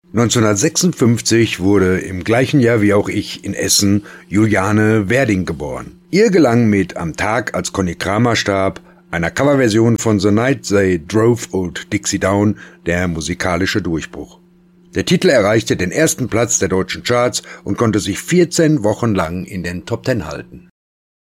1956 wurde im gleichen Jahr wie auch ich in Essen Juliane Werding geboren. Ihr gelang mit Am Tag, als Conny Kramer starb, einer Coverversion von The Night They Drove Old Dixie Down, der musikalische Durchbruch. Der Titel erreichte den ersten Platz der deutschen Charts und konnte sich 14 Wochen lang in den Top 10 halten.